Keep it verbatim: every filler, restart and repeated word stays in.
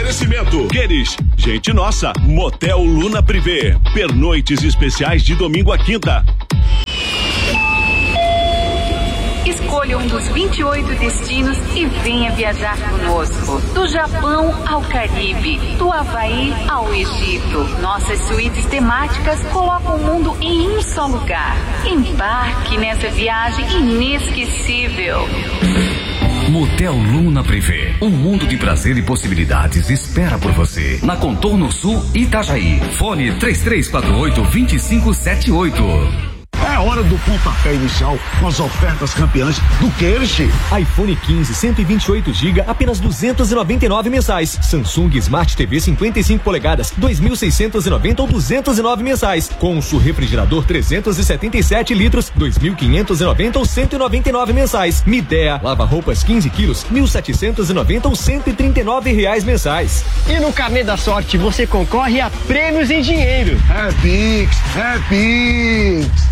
Oferecimento Queres, gente nossa, Motel Luna Privé, pernoites especiais de domingo a quinta. Escolha um dos vinte e oito destinos e venha viajar conosco. Do Japão ao Caribe, do Havaí ao Egito. Nossas suítes temáticas colocam o mundo em um só lugar. Embarque nessa viagem inesquecível. Motel Luna Privé, um mundo de prazer e possibilidades espera por você. Na Contorno Sul, Itajaí. Fone três três quatro oito, dois cinco sete oito. É hora do pontapé inicial com as ofertas campeãs do Queres. iPhone quinze, cento e vinte e oito gigas, apenas duzentos e noventa e nove mensais. Samsung Smart T V cinquenta e cinco polegadas, dois mil seiscentos e noventa ou duzentos e nove mensais. Consul refrigerador trezentos e setenta e sete litros, dois mil quinhentos e noventa ou cento e noventa e nove mensais. Midea lava-roupas quinze quilos, mil setecentos e noventa ou cento e trinta e nove reais mensais. E no Carnê da Sorte você concorre a prêmios em dinheiro. É Pix, é Pix.